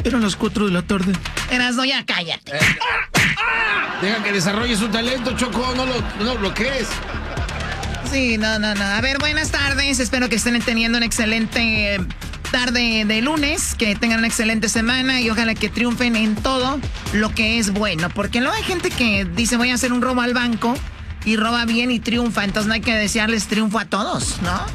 Eran las 4 de la tarde. Erasno, ya cállate. Deja que desarrolle su talento, Choco, no lo crees. Sí, no. A ver, buenas tardes. Espero que estén teniendo una excelente tarde de lunes, que tengan una excelente semana y ojalá que triunfen en todo lo que es bueno. Porque luego hay gente que dice voy a hacer un robo al banco y roba bien y triunfa. Entonces no hay que desearles triunfo a todos, ¿no?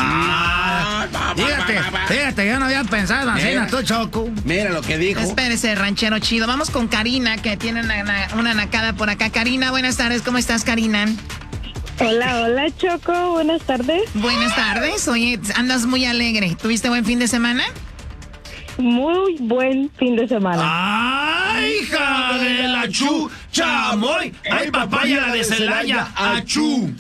Fíjate, yo no había pensado así, tú, Choco. Mira lo que dijo. Espérese, ranchero chido. Vamos con Karina, que tiene una nacada por acá. Karina, buenas tardes. ¿Cómo estás, Karina? Hola, Choco. Buenas tardes. Buenas tardes. Oye, andas muy alegre. ¿Tuviste buen fin de semana? Muy buen fin de semana. ¡Ay, hija de la chu! ¡Chamoy! ¡Ay, papaya la de Celaya! ¡Achú!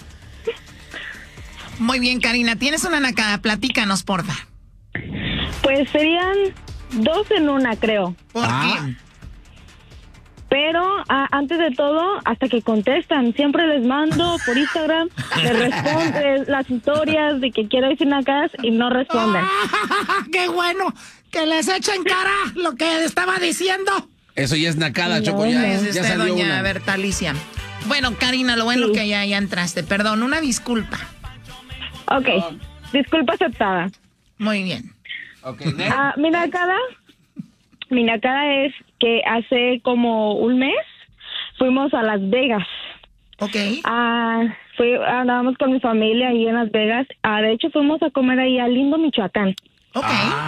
Muy bien, Karina. Tienes una nacada. Platícanos, porfa. Pues serían 2 en una, creo. ¿Por qué? Pero antes de todo, hasta que contestan, siempre les mando por Instagram, les respondo las historias de que quiero decir nacadas y no responden. ¡Qué bueno! Que les echen cara lo que estaba diciendo. Eso ya es nacada, No, Choco, ya Es salió doña una. Bertalicia. Bueno, Karina, lo bueno que ya entraste. Perdón, una disculpa. Ok, disculpa aceptada. Muy bien. Okay, Mi nacada es que hace como un mes fuimos a Las Vegas. Ok. Andábamos con mi familia ahí en Las Vegas. De hecho, fuimos a comer ahí a Lindo, Michoacán. Ok.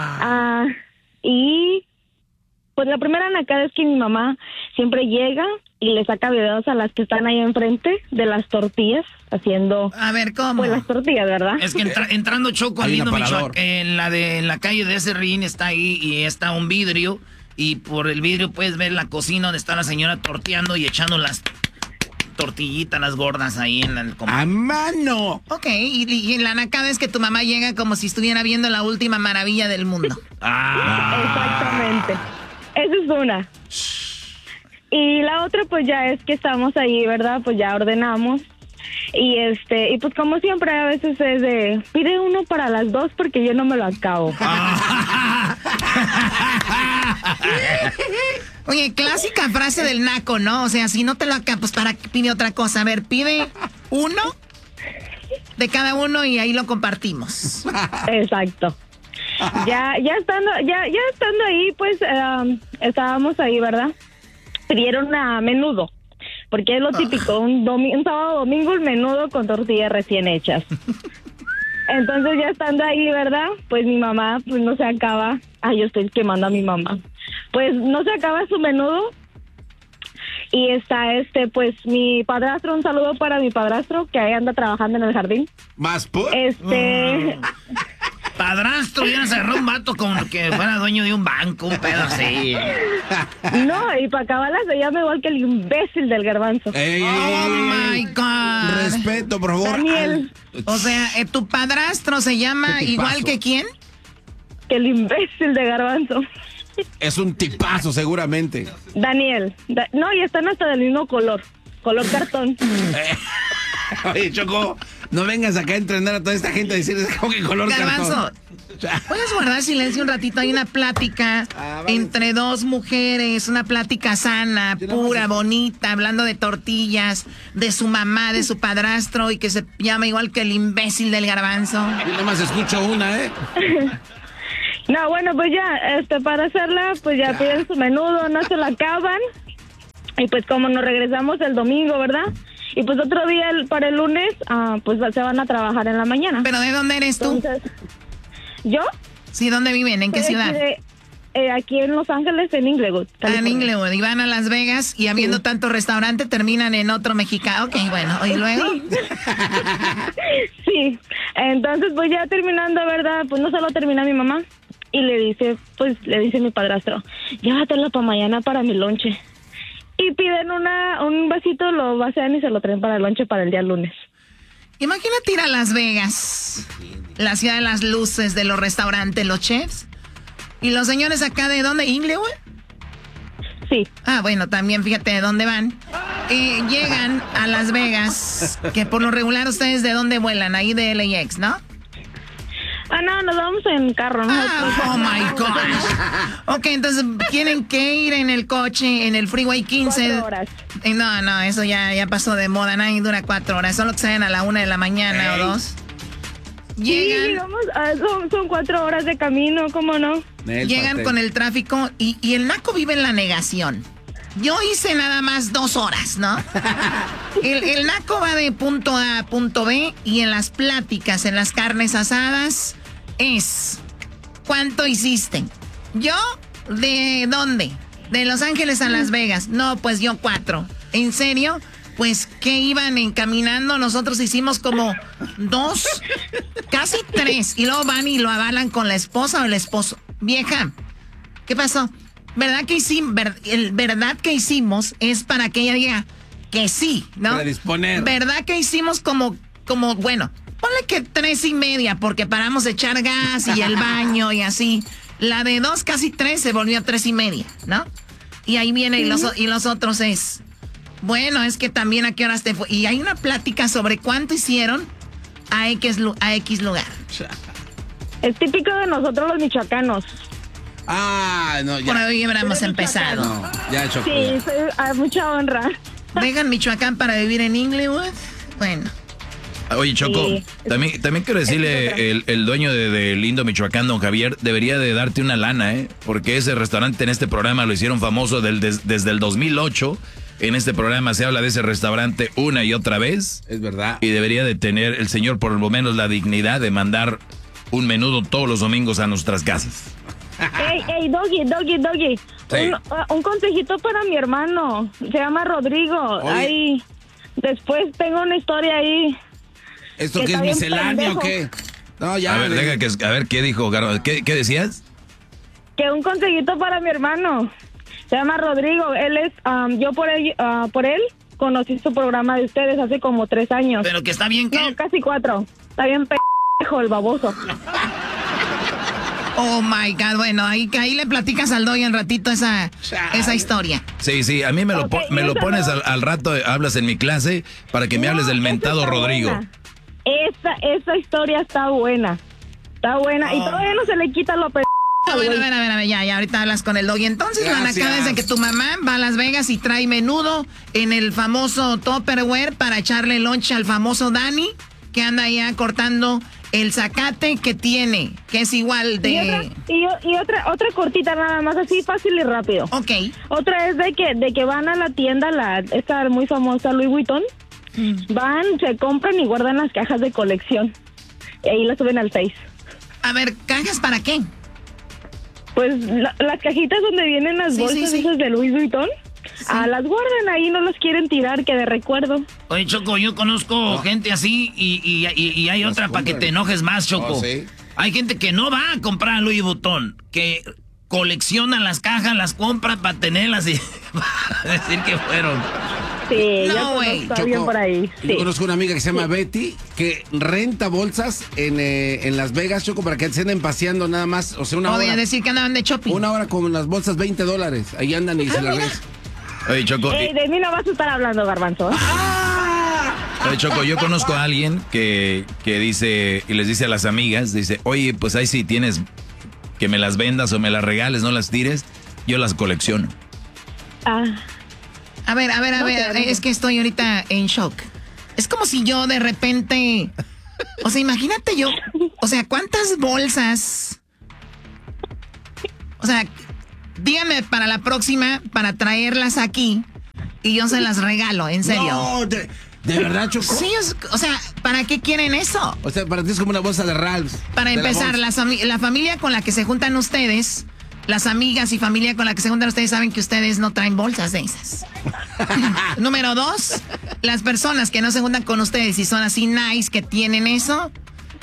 Y pues la primera nacada es que mi mamá siempre llega y le saca videos a las que están ahí enfrente de las tortillas haciendo... A ver, ¿cómo? Pues las tortillas, ¿verdad? Es que entrando Choco al Hay un Lindo aparador. Michoacán, en la calle de ese ring está ahí y está un vidrio y por el vidrio puedes ver la cocina donde está la señora torteando y echando las tortillitas, las gordas ahí en el ¡A mano! Ok, y la nacada es que tu mamá llega como si estuviera viendo la última maravilla del mundo. Exactamente. Esa es una. Y la otra pues ya es que estamos ahí, ¿verdad? Pues ya ordenamos. Y pues como siempre a veces es de pide uno para las 2 porque yo no me lo acabo. Oye, clásica frase del naco, ¿no? O sea, si no te lo acabas, pues para qué pide otra cosa. A ver, pide uno de cada uno y ahí lo compartimos. Exacto. Ya estando ahí, pues estábamos ahí, ¿verdad? Pidieron a menudo, porque es lo típico, un sábado domingo el menudo con tortillas recién hechas. Entonces ya estando ahí, ¿verdad? Pues mi mamá pues no se acaba. Yo estoy quemando a mi mamá. Pues no se acaba su menudo. Y está pues mi padrastro, un saludo para mi padrastro que ahí anda trabajando en el jardín. ¿Más por? Padrastro, ya se agarró un vato como que fuera dueño de un banco, un pedo así. No, y para acabarla se llama igual que el imbécil del garbanzo. Oh my God. Respeto, por favor. Daniel. O sea, tu padrastro se llama ¿Qué igual tipazo? que quién? Que el imbécil de garbanzo. Es un tipazo, seguramente. Daniel. No, y están hasta del mismo color cartón. Oye, Choco, no vengas acá a entrenar a toda esta gente a decirles qué color Garbanzo, cartón. ¿puedes guardar silencio un ratito? Hay una plática entre dos mujeres, una plática sana, pura, bonita, hablando de tortillas, de su mamá, de su padrastro y que se llama igual que el imbécil del garbanzo. Yo nada más escucho una, No, bueno, pues ya, para hacerla, pues ya piden su menudo, no se la acaban. Y pues como nos regresamos el domingo, ¿verdad? Y pues otro día para el lunes, pues se van a trabajar en la mañana. ¿Pero de dónde eres tú? Entonces, ¿yo? Sí, ¿dónde viven? ¿En qué Soy ciudad? Aquí en Los Ángeles, en Inglewood. En California. Inglewood. Y van a Las Vegas y habiendo tanto restaurante terminan en otro mexicano. Ok, bueno. ¿Y luego? Sí. Entonces, pues ya terminando, ¿verdad? Pues no se lo termina mi mamá. Y le dice mi padrastro, llévatelo para mañana para mi lonche. Y piden un vasito, lo vacían y se lo traen para el lonche para el día lunes. Imagínate ir a Las Vegas, la ciudad de las luces, de los restaurantes, los chefs. ¿Y los señores acá de dónde? ¿Inglewood? Sí. Bueno, también fíjate de dónde van. Llegan a Las Vegas, que por lo regular ustedes de dónde vuelan, ahí de LAX, ¿no? No, nos vamos en carro. Oh my gosh. Ok, entonces tienen que ir en el coche, en el Freeway 15. 4 horas. No, eso ya pasó de moda. Nadie dura 4 horas. Solo que salen a la 1 de la mañana o 2. Llegan. Sí, digamos, son 4 horas de camino, ¿cómo no? Llegan con el tráfico y el naco vive en la negación. Yo hice nada más 2 horas, ¿no? El naco va de punto A a punto B y en las pláticas, en las carnes asadas, es ¿cuánto hiciste? ¿Yo? ¿De dónde? De Los Ángeles a Las Vegas. No, pues yo 4. ¿En serio? Pues, ¿qué iban encaminando? Nosotros hicimos como 2, casi 3. Y luego van y lo avalan con la esposa o el esposo. Vieja, ¿qué pasó? ¿Verdad que hicimos es para que ella diga que sí, ¿no? Para disponer. ¿Verdad que hicimos como, bueno, ponle que 3:30 porque paramos de echar gas y el baño y así. La de 2, casi 3 se volvió a 3:30, ¿no? Y ahí viene y los otros es, bueno, es que también a qué horas te fue. Y hay una plática sobre cuánto hicieron a X lugar. Es típico de nosotros los michoacanos. No, ya. Por ahí hubiéramos empezado. No, ya, Choco. Sí, a mucha honra. ¿Dejan Michoacán para vivir en Inglewood? Bueno. Oye, Choco, Sí. también quiero decirle, el dueño de Lindo Michoacán, don Javier, debería de darte una lana, porque ese restaurante en este programa lo hicieron famoso desde el 2008. En este programa se habla de ese restaurante una y otra vez. Es verdad. Y debería de tener el señor por lo menos la dignidad de mandar un menudo todos los domingos a nuestras casas. Ey, Doggy. Sí. Un consejito para mi hermano. Se llama Rodrigo. Oye. Ahí, después tengo una historia ahí. ¿Esto que qué es está bien misceláneo o pendejo. qué? No, ya. A ver, ¿qué dijo Garbanzo? ¿Qué decías? Que un consejito para mi hermano. Se llama Rodrigo. Él es, yo por él conocí su programa de ustedes hace como 3 años. Pero que está bien que... No, casi 4. Está bien pendejo el baboso. Oh my God, bueno, ahí le platicas al Doggy un ratito esa historia. Sí, a mí me lo pones al rato, hablas en mi clase para que me hables del mentado Rodrigo. Buena. Esa historia está buena. Está buena. Y todavía no se le quita lo pendejo. A ver, ya, ahorita hablas con el Doggy. Entonces, van acá desde que tu mamá va a Las Vegas y trae menudo en el famoso Tupperware para echarle lonche al famoso Dani, que anda allá cortando el zacate que tiene, que es igual de... Y otra cortita nada más, así fácil y rápido. Ok. Otra es de que van a la tienda, esta muy famosa Louis Vuitton, van, se compran y guardan las cajas de colección. Y ahí las suben al Face. A ver, ¿cajas para qué? Pues las cajitas donde vienen las bolsas esas de Louis Vuitton, las guardan ahí, no las quieren tirar, que de recuerdo. Oye, Choco, yo conozco gente así y hay otra para que te enojes más, Choco. ¿Sí? Hay gente que no va a comprar a Louis Vuitton, que colecciona las cajas, las compra para tenerlas y para decir que fueron. Sí, No, yo güey. conozco a alguien por ahí. Yo Sí. conozco una amiga que se llama Betty que renta bolsas en Las Vegas, Choco, para que se anden paseando nada más. O sea, una Podría hora. decir que andaban de shopping. Una hora con las bolsas, $20. Ahí andan y se las ves. Oye, Choco, De mí no vas a estar hablando, Garbanzo. Oye, Choco, yo conozco a alguien que dice, y les dice a las amigas, dice, oye, pues ahí sí tienes que me las vendas o me las regales, no las tires, yo las colecciono. A ver, es que estoy ahorita en shock. Es como si yo de repente... O sea, imagínate yo... O sea, ¿cuántas bolsas? O sea, dígame para la próxima, para traerlas aquí, y yo se las regalo, en serio. No, de verdad, Choco. Sí, o sea, ¿para qué quieren eso? O sea, para ti es como una bolsa de Ralph's. Para de la empezar, bolsa. la familia con la que se juntan ustedes, las amigas y familia con la que se juntan ustedes saben que ustedes no traen bolsas de esas. Número 2, las personas que no se juntan con ustedes y son así nice, que tienen eso,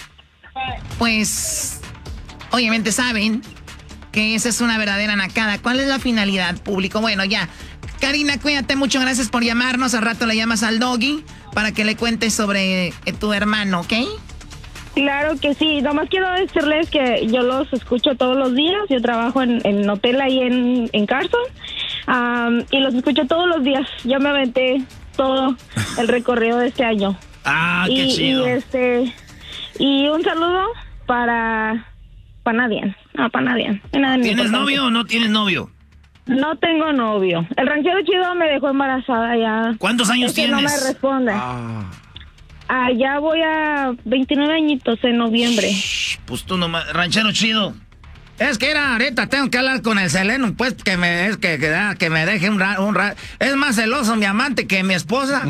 pues obviamente saben que esa es una verdadera nacada. ¿Cuál es la finalidad, público? Bueno, ya. Karina, cuídate mucho, gracias por llamarnos. Al rato le llamas al Doggy para que le cuentes sobre tu hermano, ¿ok? Claro que sí. Nomás quiero decirles que yo los escucho todos los días. Yo trabajo en hotel ahí en Carson. Y los escucho todos los días. Yo me aventé todo el recorrido de este año. Qué chido. Y un saludo para nadie. No, para nadie. ¿Tienes novio o no tienes novio? No tengo novio. El ranchero chido me dejó embarazada ya. ¿Cuántos años tienes? No me responde. Ya voy a 29 añitos en noviembre. Pues tú nomás, ranchero chido. Es que ahorita tengo que hablar con el Seleno, pues, que me deje un rato. Es más celoso mi amante que mi esposa.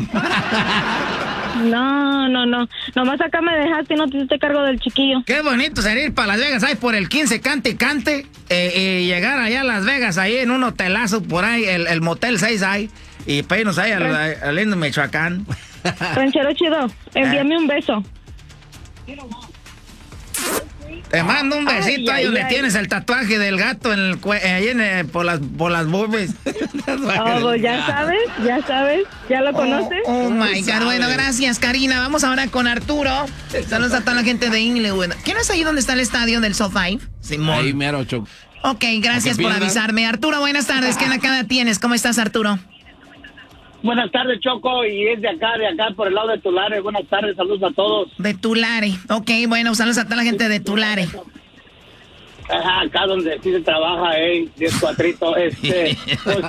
No. Nomás acá me dejaste y no te hiciste cargo del chiquillo. Qué bonito sería ir para Las Vegas, ahí por el 15, cante. Y llegar allá a Las Vegas, ahí en un hotelazo, por ahí, el Motel 6 ahí. Y para irnos ahí al lindo Michoacán. Ranchero chido, envíame un beso. Te mando un besito ahí donde tienes el tatuaje del gato en el por las boobies. Ya sabes, ya lo conoces. Oh my God, bueno, gracias Karina. Vamos ahora con Arturo. Saludos a toda la gente de Inglewood. ¿Quién es ahí donde está el estadio del SoFi? Simón. Ahí mero, Choco. Ok, gracias por avisarme. Arturo, buenas tardes. ¿Qué nakada tienes? ¿Cómo estás, Arturo? Buenas tardes, Choco, y es de acá por el lado de Tulare. Buenas tardes, saludos a todos. De Tulare, ok, bueno, saludos a toda la gente de Tulare. Ajá, acá donde sí se trabaja, 10 cuatritos. Pues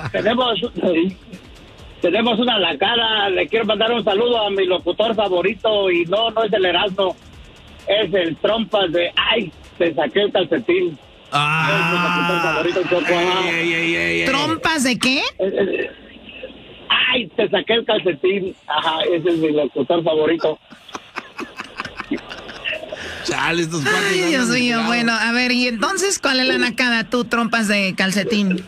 tenemos una lacada. Le quiero mandar un saludo a mi locutor favorito, y no es el Erasmo, es el Trompas de te saqué el calcetín. Es mi locutor favorito, Choco. ¿Trompas de qué? Te saqué el calcetín. Ajá, ese es mi locutor favorito. Chale, estos cuates. Ay, Dios mío, bueno, a ver, y entonces, ¿cuál es la nacada, tú, Trompas de calcetín?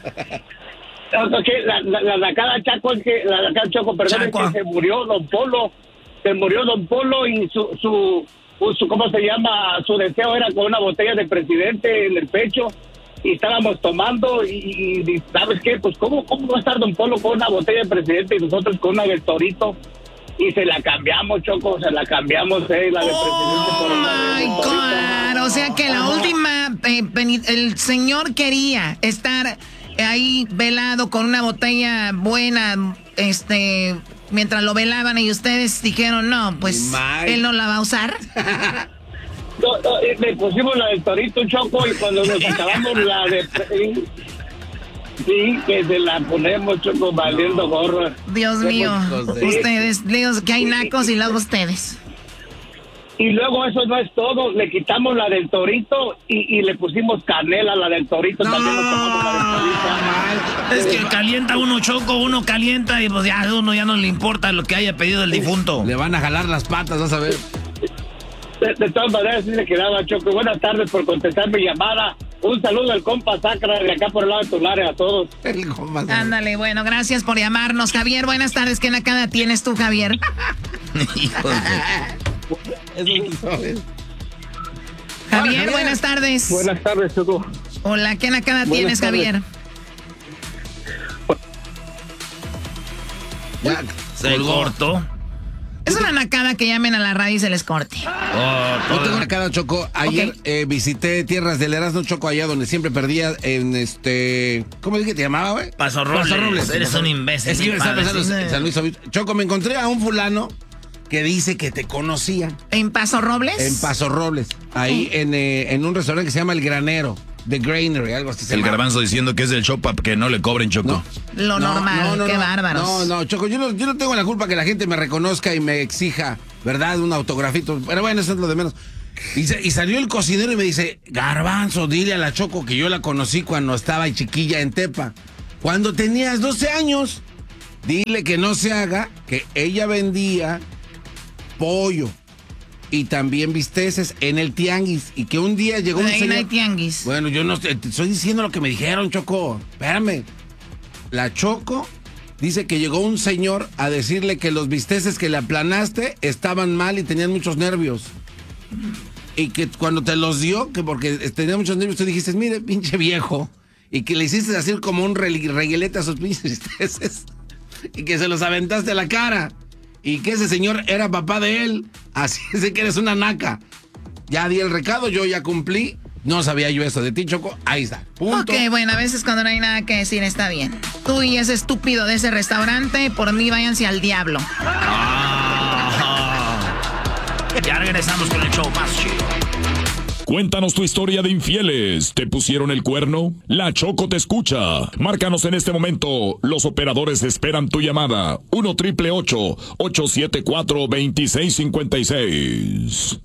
La nacada, Chaco, es que la nacada, Choco, perdón, es que se murió Don Polo y su ¿cómo se llama? Su deseo era con una botella de presidente en el pecho. Y estábamos tomando y ¿sabes qué? Pues ¿cómo va a estar Don Polo con una botella de presidente y nosotros con una del Torito? Y se la cambiamos, Choco, la de presidente por una del God. O sea que la última, el señor quería estar ahí velado con una botella buena, mientras lo velaban, y ustedes dijeron, no, pues él no la va a usar. Le pusimos la del Torito, Choco, y cuando nos acabamos la de... Sí, que se la ponemos, Choco, valiendo gorra. Dios mío, ustedes, digo que hay nacos y luego ustedes. Y luego eso no es todo, le quitamos la del Torito y le pusimos canela a la del Torito. También nos tomamos la del Torito. Es que calienta uno, Choco, uno calienta y pues ya a uno ya no le importa lo que haya pedido el difunto. Le van a jalar las patas, vas a ver. De todas maneras, sí le quedaba, Choco. Buenas tardes por contestar mi llamada. Un saludo al compa Sacra de acá por el lado de Tulare a todos. Ándale, bueno, gracias por llamarnos. Javier, buenas tardes. ¿Qué nacada tienes tú, Javier? Javier, buenas tardes. Buenas tardes, Choco. Hola, ¿qué nacada tienes, Javier? Ya, se cortó. Es una nacada que llamen a la radio y se les corte. Yo tengo una nacada, Choco. Ayer visité tierras del Erasmo, Choco, allá donde siempre perdía en ¿cómo dije que te llamaba, güey? Paso Robles. Eres un imbécil. Es que yo estaba pensando en San Luis Obispo. Choco, me encontré a un fulano que dice que te conocía. ¿En Paso Robles? En Paso Robles. Ahí en un restaurante que se llama El Granero. The Granary, algo así. El Garbanzo diciendo que es del Shop-Up, que no le cobren, Choco. Lo normal, qué bárbaros. No, Choco, yo no tengo la culpa que la gente me reconozca y me exija, ¿verdad? Un autografito. Pero bueno, eso es lo de menos. Y salió el cocinero y me dice, Garbanzo, dile a la Choco que yo la conocí cuando estaba chiquilla en Tepa. Cuando tenías 12 años, dile que no se haga, que ella vendía pollo y también bisteces en el tianguis, y que un día llegó un señor... no hay tianguis. Bueno, yo no te estoy diciendo lo que me dijeron, Choco. Espérame. La Choco dice que llegó un señor a decirle que los bisteces que le aplanaste estaban mal y tenían muchos nervios. Y que cuando te los dio, que porque tenía muchos nervios, tú dijiste, mire, pinche viejo. Y que le hiciste así como un reguilete a sus pinches bisteces. Y que se los aventaste a la cara. Y que ese señor era papá de él. Así es que eres una naca. Ya di el recado, yo ya cumplí. No sabía yo eso de ti, Choco. Ahí está. Punto. Ok, bueno, a veces cuando no hay nada que decir está bien. Tú y ese estúpido de ese restaurante, por mí váyanse al diablo. Ya regresamos con el show más chido. Cuéntanos tu historia de infieles. ¿Te pusieron el cuerno? La Choco te escucha. Márcanos en este momento. Los operadores esperan tu llamada. 1-888-874-2656.